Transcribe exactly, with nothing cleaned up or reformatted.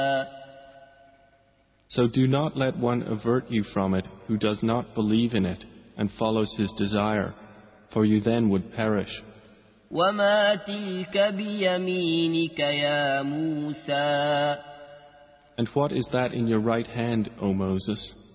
So do not let one avert you from it who does not believe in it and follows his desire, for you then would perish. وَمَا تِلْكَ بِيَمِينِكَ يَا مُوسَى And what is that in your right hand, O Moses?